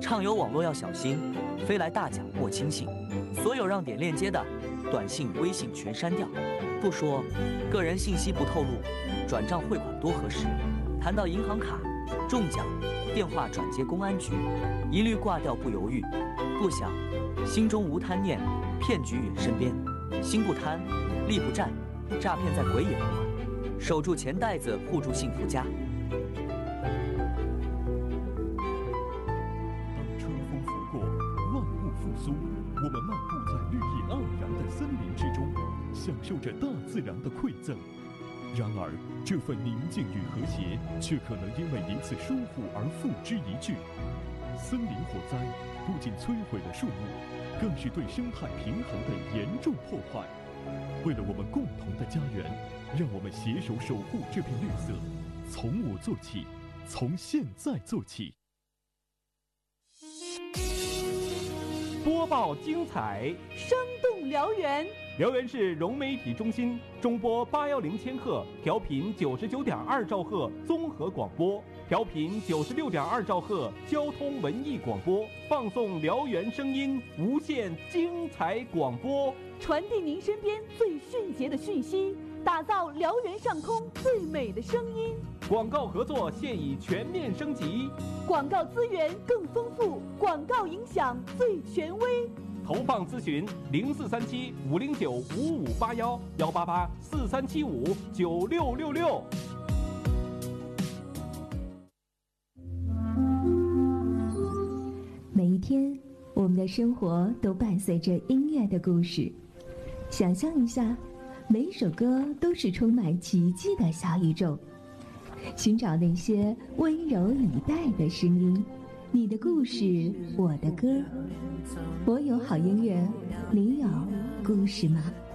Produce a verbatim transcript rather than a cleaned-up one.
畅游网络要小心，飞来大奖莫轻信。所有让点链接的，短信、微信全删掉。不说，个人信息不透露，转账汇款多核实。谈到银行卡、中奖、电话转接公安局，一律挂掉不犹豫。不想，心中无贪念，骗局远身边。心不贪，力不战，诈骗在鬼也不管。守住钱袋子，护住幸福家。 我们漫步在绿意盎然的森林之中，享受着大自然的馈赠。然而，这份宁静与和谐，却可能因为一次疏忽而付之一炬。森林火灾不仅摧毁了树木，更是对生态平衡的严重破坏。为了我们共同的家园，让我们携手守护这片绿色。从我做起，从现在做起。 播报精彩， 生动辽源。 辽源市融媒体中心中波八幺零千赫，调频九十九点二兆赫综合广播，调频九十六点二兆赫交通文艺广播，放送辽源声音，无限精彩广播， 传递您身边最迅捷的讯息，打造辽源上空最美的声音。 广告合作现已全面升级， 广告资源更丰富，广告影响最权威。 投放咨询零四三七五零九五五八幺幺八八四三七五九六六六。 每一天，我们的生活都伴随着音乐的故事。想象一下，每一首歌都是充满奇迹的小宇宙。寻找那些温柔以待的声音，你的故事，我的歌。我有好音乐，你有故事吗？